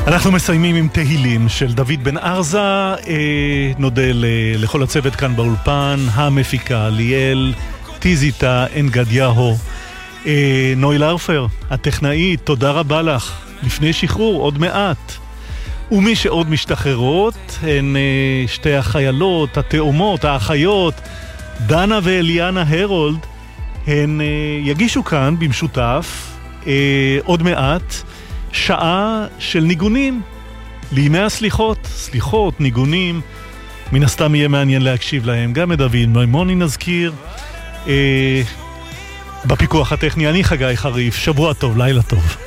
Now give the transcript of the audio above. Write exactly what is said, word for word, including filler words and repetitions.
אנחנו מסיימים עם תהילים של דוד בן ארזה. אה, נודה ל- לכל הצוות כאן באולפן, המפיקה ליאל, טיזיטה, אנגדיהו, אה, נוי לארפר, הטכנאית, תודה רבה לך. לפני שחרור עוד מעט. ומי שעוד משתחררות הן אה, שתי החיילות, התאומות, האחיות, דנה ואליאנה הרולד. הן אה, יגישו כאן במשותף אה, עוד מעט שעה של ניגונים לימי הסליחות, סליחות, ניגונים. מן הסתם יהיה מעניין להקשיב להם. גם את דוד מימוני נזכיר. אה, בפיקוח הטכני אני חגי חריף. שבוע טוב, לילה טוב.